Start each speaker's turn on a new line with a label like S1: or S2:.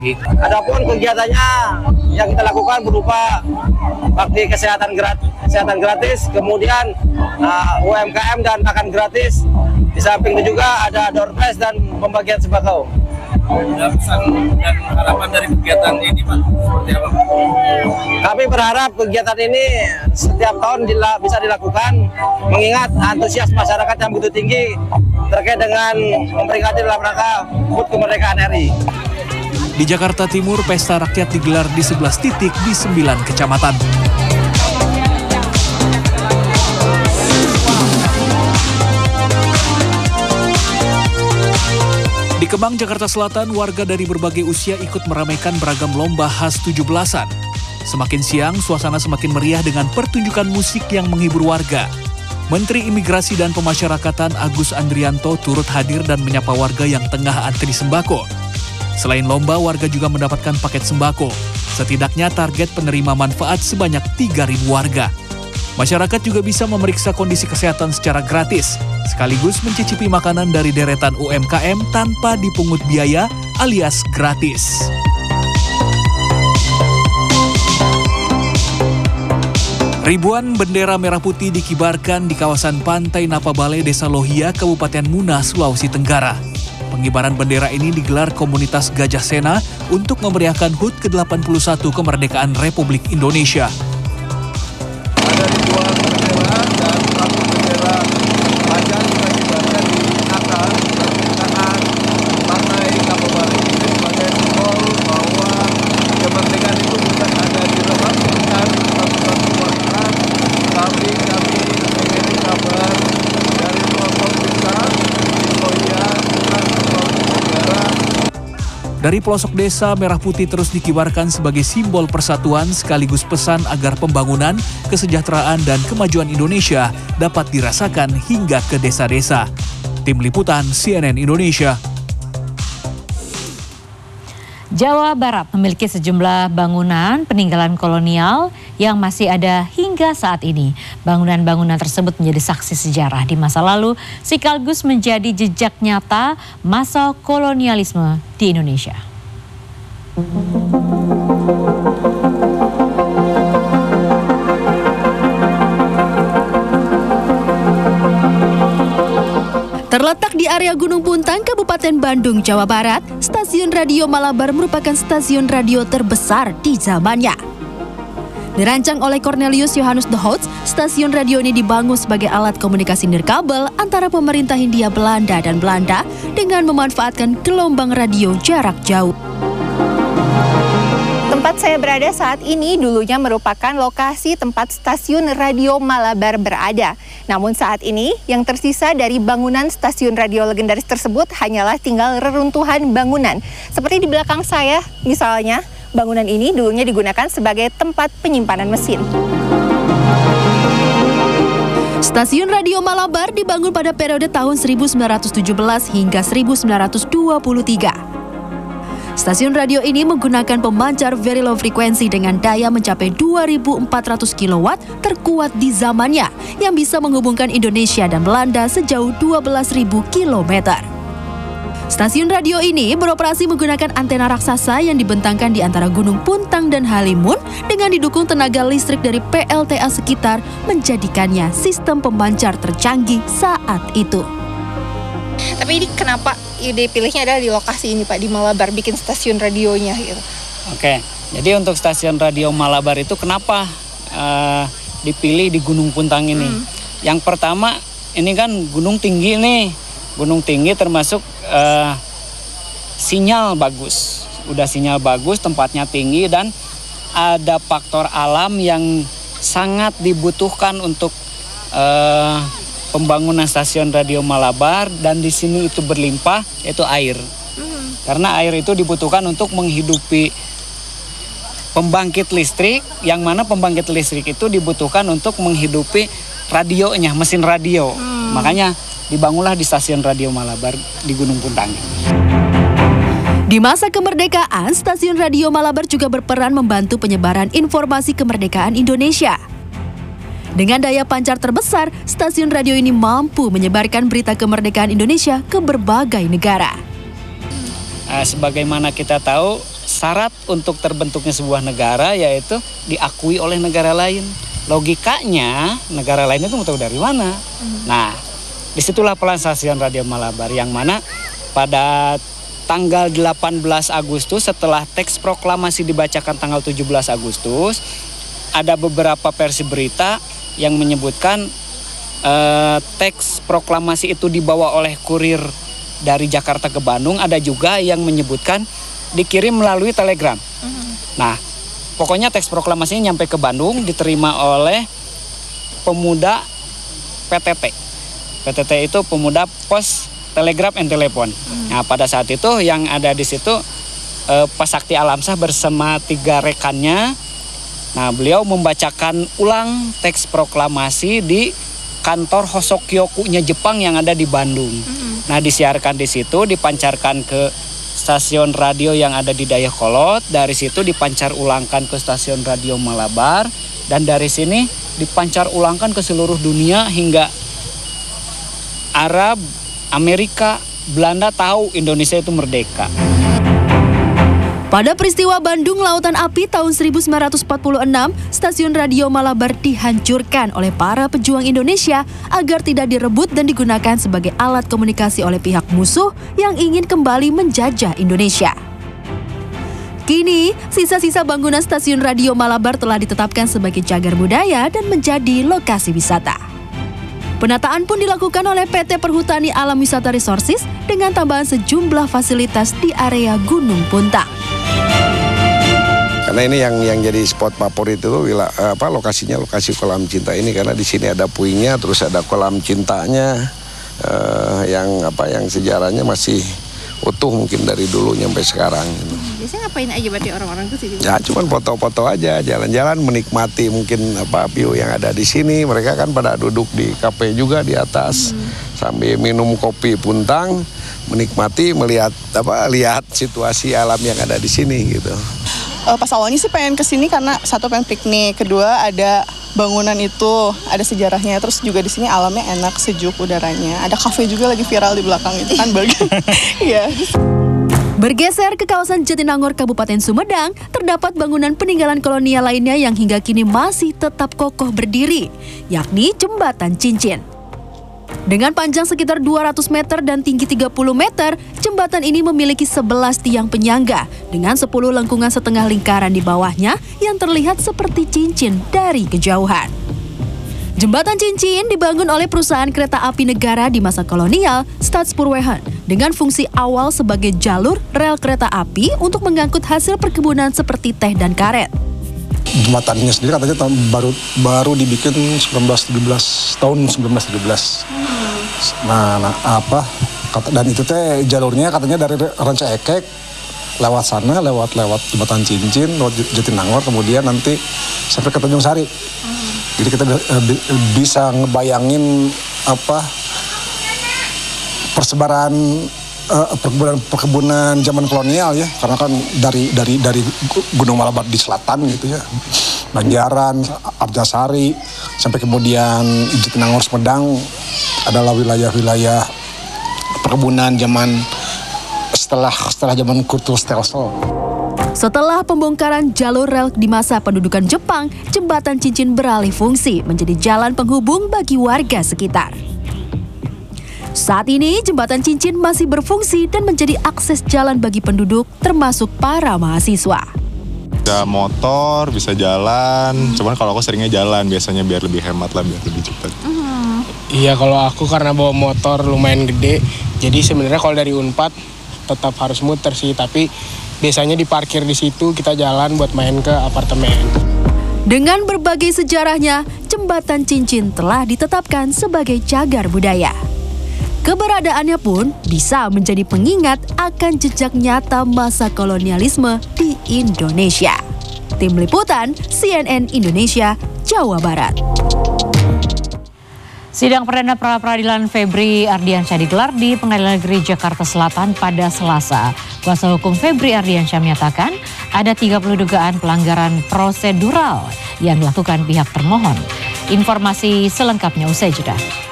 S1: Adapun kegiatannya yang kita lakukan berupa bakti kesehatan gratis, kemudian UMKM dan makan gratis. Di samping itu juga ada door prize dan pembagian sembako.
S2: Pesan dan harapan dari kegiatan ini, Pak, seperti apa?
S1: Kami berharap kegiatan ini setiap tahun bisa dilakukan, mengingat antusias masyarakat yang begitu tinggi terkait dengan memperingati dalam rangka HUT kemerdekaan RI.
S3: Di Jakarta Timur, pesta rakyat digelar di 11 titik di 9 kecamatan. Di Kemang, Jakarta Selatan, warga dari berbagai usia ikut meramaikan beragam lomba khas 17-an. Semakin siang, suasana semakin meriah dengan pertunjukan musik yang menghibur warga. Menteri Imigrasi dan Pemasyarakatan Agus Andrianto turut hadir dan menyapa warga yang tengah antri sembako. Selain lomba, warga juga mendapatkan paket sembako. Setidaknya target penerima manfaat sebanyak 3.000 warga. Masyarakat juga bisa memeriksa kondisi kesehatan secara gratis, sekaligus mencicipi makanan dari deretan UMKM tanpa dipungut biaya alias gratis. Ribuan bendera merah putih dikibarkan di kawasan Pantai Napabale, Desa Lohia, Kabupaten Muna, Sulawesi Tenggara. Pengibaran bendera ini digelar komunitas Gajah Sena untuk memeriahkan HUT ke-81 kemerdekaan Republik Indonesia.
S2: Ada ribuan bendera dan satu bendera panjang dikibarkan di atas permukaan Pantai Napabale ini sebagai simbol bahwa kemerdekaan itu bukan ada di dalam satu-satu warga, tapi kami mengirim kabar dari pelosok desa di Lohia.
S3: Dari pelosok desa, merah putih terus dikibarkan sebagai simbol persatuan sekaligus pesan agar pembangunan, kesejahteraan, dan kemajuan Indonesia dapat dirasakan hingga ke desa-desa. Tim Liputan CNN Indonesia.
S4: Jawa Barat memiliki sejumlah bangunan peninggalan kolonial yang masih ada hingga saat ini. Bangunan-bangunan tersebut menjadi saksi sejarah di masa lalu, sekaligus menjadi jejak nyata masa kolonialisme di Indonesia.
S5: Terletak di area Gunung Puntang, Kabupaten Bandung, Jawa Barat, stasiun radio Malabar merupakan stasiun radio terbesar di zamannya. Dirancang oleh Cornelius Johannes de Hoodt, stasiun radio ini dibangun sebagai alat komunikasi nirkabel antara pemerintah Hindia Belanda dan Belanda dengan memanfaatkan gelombang radio jarak jauh.
S6: Tempat saya berada saat ini dulunya merupakan lokasi tempat stasiun radio Malabar berada. Namun saat ini yang tersisa dari bangunan stasiun radio legendaris tersebut hanyalah tinggal reruntuhan bangunan. Seperti di belakang saya misalnya, bangunan ini dulunya digunakan sebagai tempat penyimpanan mesin.
S5: Stasiun radio Malabar dibangun pada periode tahun 1917 hingga 1923. Stasiun radio ini menggunakan pemancar very low frekuensi dengan daya mencapai 2.400 kW terkuat di zamannya yang bisa menghubungkan Indonesia dan Belanda sejauh 12.000 km. Stasiun radio ini beroperasi menggunakan antena raksasa yang dibentangkan di antara Gunung Puntang dan Halimun dengan didukung tenaga listrik dari PLTA sekitar, menjadikannya sistem pemancar tercanggih saat itu.
S6: Tapi ini kenapa ide pilihnya adalah di lokasi ini, Pak, di Malabar, bikin stasiun radionya gitu?
S7: Oke, jadi untuk stasiun radio Malabar itu kenapa dipilih di Gunung Puntang ini? Yang pertama, ini kan gunung tinggi nih, gunung tinggi termasuk sinyal bagus. Udah sinyal bagus, tempatnya tinggi, dan ada faktor alam yang sangat dibutuhkan untuk pembangunan stasiun radio Malabar, dan di sini itu berlimpah, yaitu air. Karena air itu dibutuhkan untuk menghidupi pembangkit listrik, yang mana pembangkit listrik itu dibutuhkan untuk menghidupi radionya, mesin radio. Makanya dibangunlah di stasiun radio Malabar di Gunung Puntang.
S5: Di masa kemerdekaan, stasiun radio Malabar juga berperan membantu penyebaran informasi kemerdekaan Indonesia. Dengan daya pancar terbesar, stasiun radio ini mampu menyebarkan berita kemerdekaan Indonesia ke berbagai negara.
S7: Sebagaimana kita tahu, syarat untuk terbentuknya sebuah negara yaitu diakui oleh negara lain. Logikanya negara lain itu mau tahu dari mana? Nah, disitulah peran Stasiun Radio Malabar yang mana pada tanggal 18 Agustus setelah teks proklamasi dibacakan tanggal 17 Agustus, ada beberapa versi berita yang menyebutkan teks proklamasi itu dibawa oleh kurir dari Jakarta ke Bandung. Ada juga yang menyebutkan dikirim melalui telegram. Nah, pokoknya teks proklamasinya nyampe ke Bandung, diterima oleh pemuda PTT. PTT itu pemuda Pos Telegraf and Telepon. Nah, pada saat itu yang ada di situ Pak Sakti Alamsyah bersama 3 rekannya. Nah, beliau membacakan ulang teks proklamasi di kantor Hosokyoku-nya Jepang yang ada di Bandung. Nah, disiarkan di situ, dipancarkan ke stasiun radio yang ada di Dayakolot. Dari situ dipancar ulangkan ke stasiun radio Malabar. Dan dari sini dipancar ulangkan ke seluruh dunia hingga Arab, Amerika, Belanda tahu Indonesia itu merdeka.
S5: Pada peristiwa Bandung Lautan Api tahun 1946, stasiun radio Malabar dihancurkan oleh para pejuang Indonesia agar tidak direbut dan digunakan sebagai alat komunikasi oleh pihak musuh yang ingin kembali menjajah Indonesia. Kini, sisa-sisa bangunan stasiun radio Malabar telah ditetapkan sebagai cagar budaya dan menjadi lokasi wisata. Penataan pun dilakukan oleh PT Perhutani Alam Wisata Resources dengan tambahan sejumlah fasilitas di area Gunung Puntang.
S8: Karena ini yang jadi spot favorit itu lokasinya lokasi kolam cinta ini, karena di sini ada puingnya, terus ada kolam cintanya yang sejarahnya masih utuh mungkin dari dulu sampai sekarang.
S6: Biasanya ngapain aja berarti orang-orang tuh sih?
S8: Ya cuman foto-foto aja, jalan-jalan menikmati mungkin view yang ada di sini. Mereka kan pada duduk di kafe juga di atas sambil minum kopi Puntang, menikmati lihat situasi alam yang ada di sini gitu.
S9: Pas awalnya sih pengen kesini karena satu pengen piknik, kedua ada bangunan itu ada sejarahnya, terus juga di sini alamnya enak, sejuk udaranya, ada kafe juga lagi viral di belakang itu kan bagus. Iya.
S5: Bergeser ke kawasan Jatinangor, Kabupaten Sumedang, terdapat bangunan peninggalan kolonial lainnya yang hingga kini masih tetap kokoh berdiri, yakni Jembatan Cincin. Dengan panjang sekitar 200 meter dan tinggi 30 meter, jembatan ini memiliki 11 tiang penyangga dengan 10 lengkungan setengah lingkaran di bawahnya yang terlihat seperti cincin dari kejauhan. Jembatan Cincin dibangun oleh perusahaan kereta api negara di masa kolonial, Stadspurwegen, dengan fungsi awal sebagai jalur rel kereta api untuk mengangkut hasil perkebunan seperti teh dan karet.
S10: Jembatannya sendiri katanya baru dibikin tahun 1917. Dan itu teh jalurnya katanya dari Ranca Ekek lewat sana, lewat Jembatan Cincin, lewat Jatinangor, kemudian nanti sampai ke Tanjung Sari. Jadi kita bisa ngebayangin persebaran perkebunan zaman kolonial ya, karena kan dari Gunung Malabar di selatan gitu ya, Banjaran, Arjasari, sampai kemudian Jatinangor, Sumedang adalah wilayah-wilayah perkebunan zaman setelah zaman Kultur Stelsel.
S5: Setelah pembongkaran jalur rel di masa pendudukan Jepang, Jembatan Cincin beralih fungsi menjadi jalan penghubung bagi warga sekitar. Saat ini, Jembatan Cincin masih berfungsi dan menjadi akses jalan bagi penduduk, termasuk para mahasiswa.
S11: Bisa motor, bisa jalan, cuman kalau aku seringnya jalan biasanya biar lebih hemat lah, biar lebih cepat.
S12: Iya, kalau aku karena bawa motor lumayan gede, jadi sebenarnya kalau dari Unpad tetap harus muter sih, tapi biasanya diparkir di situ, kita jalan buat main ke apartemen.
S5: Dengan berbagai sejarahnya, Jembatan Cincin telah ditetapkan sebagai cagar budaya. Keberadaannya pun bisa menjadi pengingat akan jejak nyata masa kolonialisme di Indonesia. Tim Liputan CNN Indonesia, Jawa Barat.
S4: Sidang perdana pra-peradilan Febri Ardiansyah digelar di Pengadilan Negeri Jakarta Selatan pada Selasa. Kuasa hukum Febri Ardiansyah menyatakan ada 30 dugaan pelanggaran prosedural yang dilakukan pihak termohon. Informasi selengkapnya usai jeda.